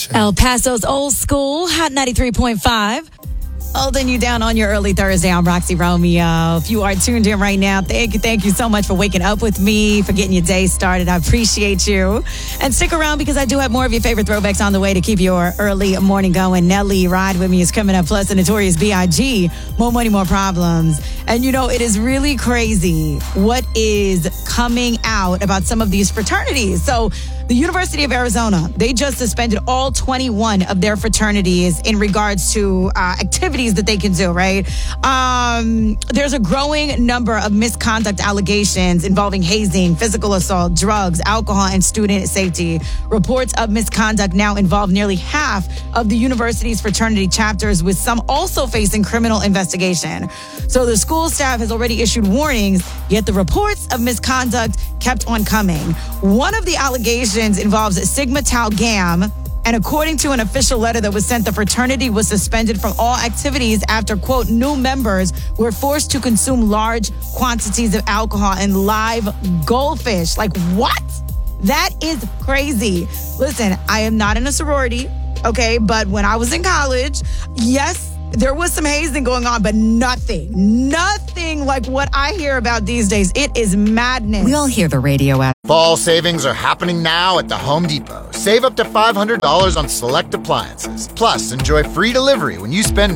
much. El Paso's old school, Hot 93.5. Holding you down on your early Thursday. I'm Roxy Romeo. If you are tuned in right now, thank you so much for waking up with me, for getting your day started. I appreciate you. And stick around because I do have more of your favorite throwbacks on the way to keep your early morning going. Nelly, Ride With Me is coming up, plus the Notorious B.I.G., More Money, More Problems. And it is really crazy what is coming out about some of these fraternities. So the University of Arizona, they just suspended all 21 of their fraternities in regards to activities that they can do, right? There's a growing number of misconduct allegations involving hazing, physical assault, drugs, alcohol, and student safety. Reports of misconduct now involve nearly half of the university's fraternity chapters, with some also facing criminal investigation. So the school staff has already issued warnings, yet the reports of misconduct kept on coming. One of the allegations involves Sigma Tau Gam, and according to an official letter that was sent, the fraternity was suspended from all activities after, quote, new members were forced to consume large quantities of alcohol and live goldfish. Like, what? That is crazy. Listen, I am not in a sorority, okay? But when I was in college, yes, there was some hazing going on, but nothing like what I hear about these days. It is madness. We all hear the radio ad. Fall savings are happening now at the Home Depot. Save up to $500 on select appliances. Plus, enjoy free delivery when you spend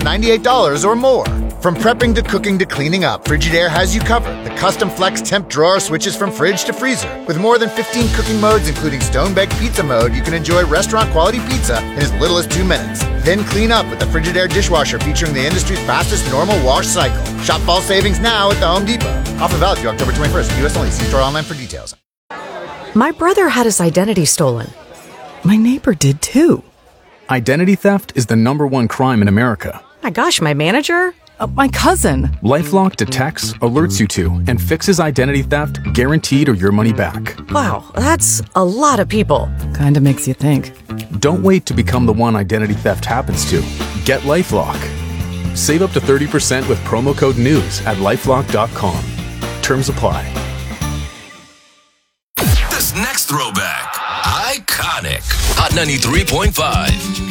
$998 or more. From prepping to cooking to cleaning up, Frigidaire has you covered. The custom flex temp drawer switches from fridge to freezer. With more than 15 cooking modes, including stone-baked pizza mode, you can enjoy restaurant-quality pizza in as little as 2 minutes. Then clean up with the Frigidaire dishwasher featuring the industry's fastest normal wash cycle. Shop fall savings now at the Home Depot. Offer valid through October 21st. U.S. only. See store online for details. My brother had his identity stolen. My neighbor did too. Identity theft is the #1 crime in America. My gosh, my manager? My cousin. LifeLock detects, alerts you to, and fixes identity theft guaranteed or your money back. Wow, that's a lot of people. Kinda makes you think. Don't wait to become the one identity theft happens to. Get LifeLock. Save up to 30% with promo code NEWS at LifeLock.com. Terms apply. This next throwback, iconic. Hot 93.5.